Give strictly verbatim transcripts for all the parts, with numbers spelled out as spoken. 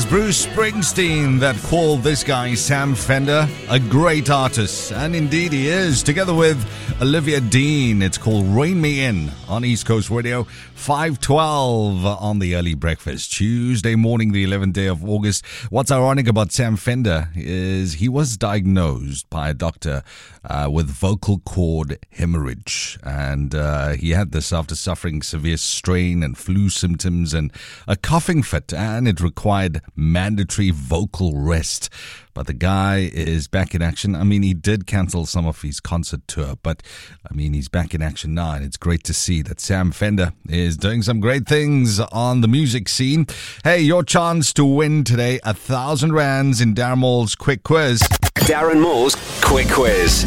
Bruce Springsteen that called this guy Sam Fender a great artist. And indeed he is. Together with Olivia Dean, it's called Rein Me In on East Coast Radio. five twelve on the early breakfast. Tuesday morning, the eleventh day of August. What's ironic about Sam Fender is he was diagnosed by a doctor uh, with vocal cord hemorrhage. And uh, he had this after suffering severe strain and flu symptoms and a coughing fit. And it required mandatory vocal rest. But the guy is back in action. I mean, he did cancel some of his concert tour, but I mean, he's back in action now, and it's great to see that Sam Fender is doing some great things on the music scene. Hey, your chance to win today, a thousand rands in Darren Moore's Quick Quiz. Darren Moore's Quick Quiz.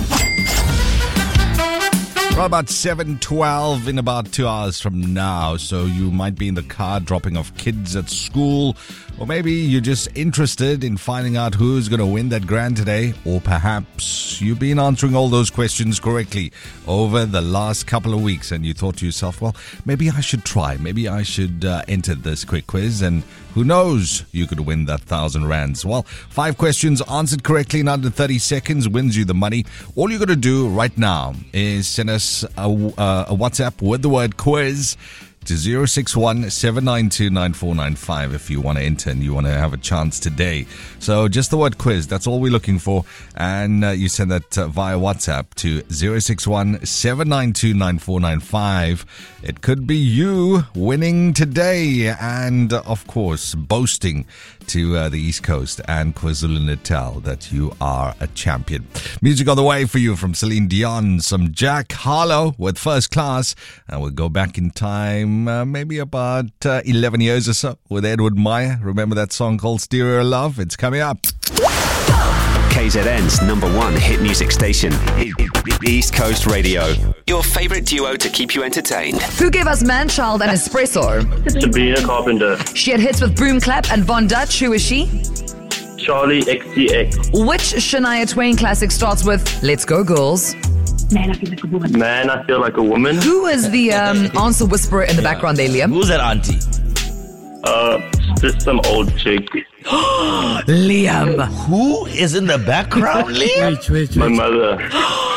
Right about seven twelve in about two hours from now. So you might be in the car dropping off kids at school. Or maybe you're just interested in finding out who's going to win that grand today. Or perhaps you've been answering all those questions correctly over the last couple of weeks. And you thought to yourself, well, maybe I should try. Maybe I should uh, enter this quick quiz. And who knows, you could win that thousand rands. Well, five questions answered correctly in under thirty seconds wins you the money. All you got to do right now is send us a, uh, a WhatsApp with the word quiz to zero six one, seven nine two, nine four nine five if you want to enter and you want to have a chance today. So just the word quiz, that's all we're looking for. And uh, you send that uh, via WhatsApp to zero six one, seven nine two, nine four nine five. It could be you winning today and, uh, of course, boasting to uh, the East Coast and KwaZulu-Natal that you are a champion. Music on the way for you from Celine Dion, some Jack Harlow with First Class, and we'll go back in time uh, maybe about uh, eleven years or so with Edward Meyer. Remember that song called Stereo Love? It's coming up. K Z N's number one hit music station, East Coast Radio. Your favorite duo to keep you entertained. Who gave us Man-Child and Espresso? Sabrina Carpenter. She had hits with Boom Clap and Von Dutch. Who is she? Charlie X C X. Which Shania Twain classic starts with Let's Go Girls? Man, I feel like a woman. Man, I feel like a woman. Who is the um, answer whisperer in the background there, Liam? Who's that auntie? Uh, just some old chick. Liam. Who is in the background, Liam? Wait, wait, My wait. mother.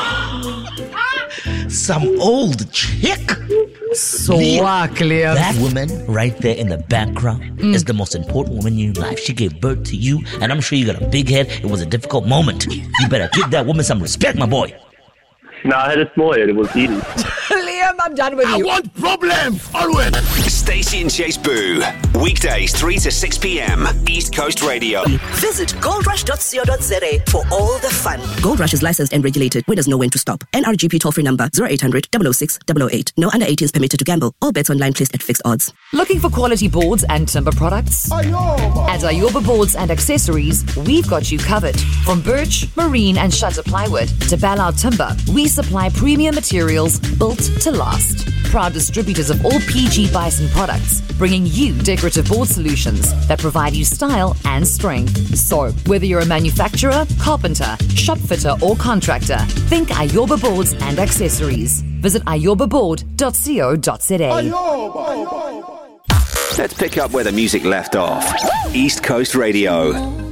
Some old chick? Swag, Liam. That woman right there in the background mm. is the most important woman in your life. She gave birth to you, and I'm sure you got a big head. It was a difficult moment. You better give that woman some respect, my boy. No, I had a small head. It was eating. Liam, I'm done with you. I want problems, always. Stacey and Chase Boo. Weekdays, three to six p.m. East Coast Radio. Visit gold rush dot co dot za for all the fun. Gold Rush is licensed and regulated. Where does know when to stop. N R G P toll-free number zero eight hundred, double oh six, double oh eight. No under eighteens permitted to gamble. All bets online placed at fixed odds. Looking for quality boards and timber products? Ayoba. At Ayoba Boards and Accessories, we've got you covered. From birch, marine and shutter plywood to Ballard Timber, we supply premium materials built to last. Proud distributors of all P G Bison products, bringing you decorative board solutions that provide you style and strength. So, whether you're a manufacturer, carpenter, shop fitter or contractor, think Ayoba Boards and Accessories. Visit ayoba board dot co dot za. Let's pick up where the music left off. East Coast Radio.